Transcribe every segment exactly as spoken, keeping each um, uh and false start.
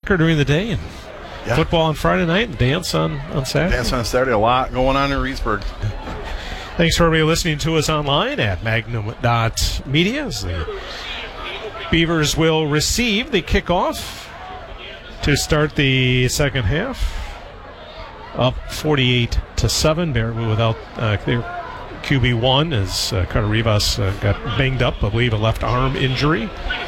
soccer during the day and yeah. football on Friday night and dance on, on Saturday. Dance on Saturday. A lot going on in Reedsburg. Thanks for everybody listening to us online at magnum dot media. The Beavers will receive the kickoff to start the second half. Up forty-eight to seven. Baraboo without uh, their Q B one as uh, Carter Rivas uh, got banged up, I believe, a left arm injury.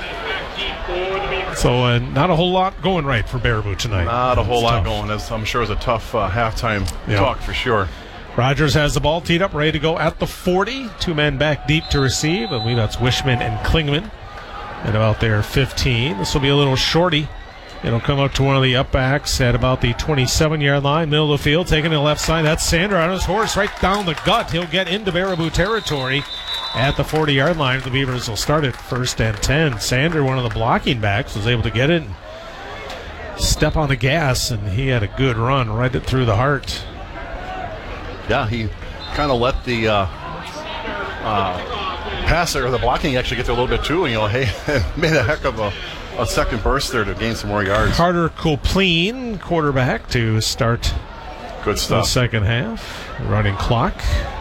So uh, not a whole lot going right for Baraboo tonight. Not a whole it's lot tough. going. As I'm sure it was a tough uh, halftime yeah. talk for sure. Rogers has the ball teed up, ready to go at the forty. Two men back deep to receive. I believe that's Wishman and Klingman at about their fifteen. This will be a little shorty. It'll come up to one of the upbacks at about the twenty-seven-yard line, middle of the field, taking to the left side. That's Sander on his horse right down the gut. He'll get into Baraboo territory at the forty-yard line. The Beavers will start at first and ten. Sander, one of the blocking backs, was able to get it and step on the gas, and he had a good run right it through the heart. Yeah, he kind of let the uh, uh, passer or the blocking actually get there a little bit too, and, you know, hey, made a heck of a A second burst there to gain some more yards. Carter Copleen, quarterback, to start Good stuff. the second half. Running clock.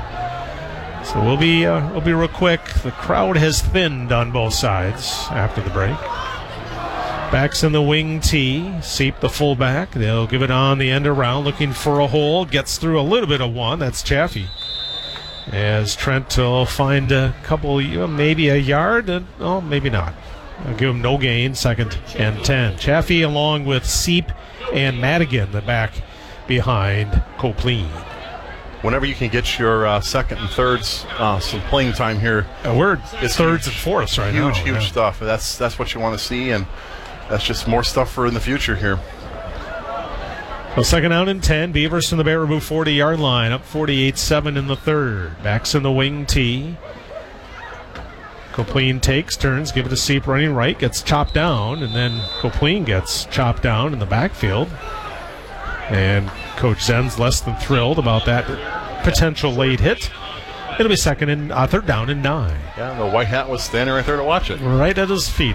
So we'll be uh, we'll be real quick. The crowd has thinned on both sides after the break. Backs in the wing tee. Seep the fullback. They'll give it on the end around, looking for a hole. Gets through a little bit of one. That's Chaffee. As Trent will find a couple, maybe a yard. Uh, oh, maybe not. I'll give him no gain, second and ten. Chaffee along with Seep and Madigan, the back behind Copleen. Whenever you can get your uh, second and thirds uh, some playing time here. Uh, we're it's thirds huge, and fourths right huge, now. Huge, huge yeah. stuff. That's that's what you want to see, and that's just more stuff for in the future here. So second out and ten. Beavers from the Baraboo forty-yard line, up forty-eight seven in the third. Backs in the wing tee. Copleen takes, turns, give it to Seep running right, gets chopped down, and then Copleen gets chopped down in the backfield. And Coach Zen's less than thrilled about that potential late hit. It'll be second and uh, third down and nine. Yeah, the white hat was standing right there to watch it. Right at his feet.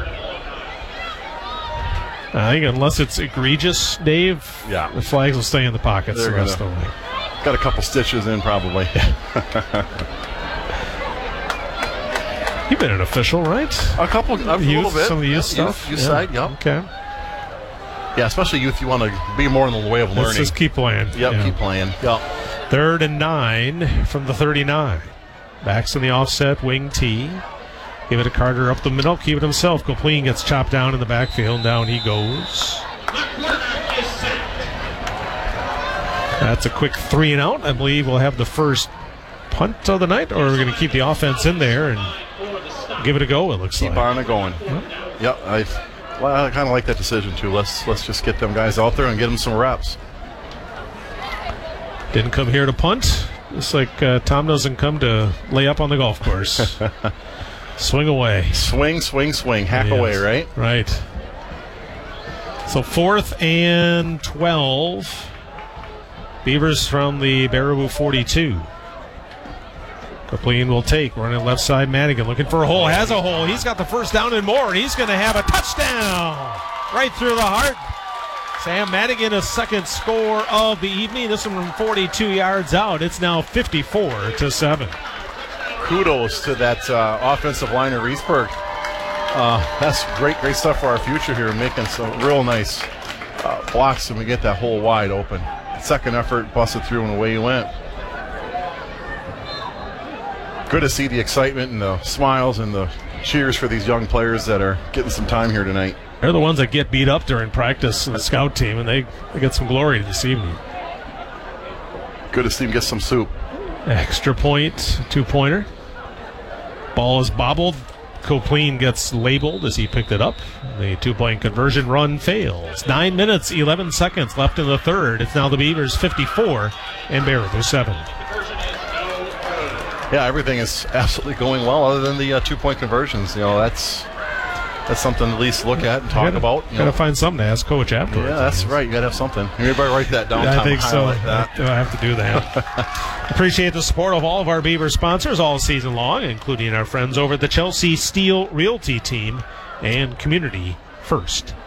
I think unless it's egregious, Dave, yeah. the flags will stay in the pockets They're the rest gonna, of the way. Got a couple stitches in probably. You've been an official, right? A couple, a youth, little bit. Some of the youth yep, stuff? Youth, youth yeah. side, yep. Okay. Yeah, especially youth, you want to be more in the way of learning. Let's just keep playing. Yep, yeah. keep playing. Yep. Third and nine from the thirty-nine. Backs in the offset, wing tee. Give it to Carter up the middle, keep it himself. Copleen gets chopped down in the backfield, down he goes. That's a quick three and out. I believe we'll have the first punt of the night, or we're going to keep the offense in there and give it a go, it looks Keep like. on it going. Yep. yep I, well, I kind of like that decision, too. Let's let's just get them guys out there and get them some reps. Didn't come here to punt. It's like uh, Tom doesn't come to lay up on the golf course. Swing away. Swing, swing, swing. Hack yes. away, right? Right. So fourth and twelve. Beavers from the Baraboo forty-two. Copleen will take, running left side. Madigan looking for a hole, has a hole. He's got the first down and more, and he's going to have a touchdown right through the heart. Sam Madigan, a second score of the evening. This one from forty-two yards out. It's now fifty-four to seven. Kudos to that uh, offensive line of Reedsburg. Uh, that's great, great stuff for our future here, making some real nice uh, blocks, and we get that hole wide open. Second effort, busted through, and away you went. Good to see the excitement and the smiles and the cheers for these young players that are getting some time here tonight. They're the ones that get beat up during practice in the scout team, and they, they get some glory this evening. Good to see them get some soup. Extra point, two-pointer. Ball is bobbled. Copleen gets labeled as he picked it up. The two-point conversion run fails. Nine minutes, eleven seconds left in the third. It's now the Beavers fifty-four and Baraboo seven. Yeah, everything is absolutely going well other than the uh, two-point conversions. You know, that's that's something to at least look at and talk gotta, about. Got to find something to ask Coach afterwards. Yeah, that's right. You got to have something. You better write that down. Yeah, I think so. That. I have to do that. Appreciate the support of all of our Beaver sponsors all season long, including our friends over at the Chelsea Steel Realty Team and Community First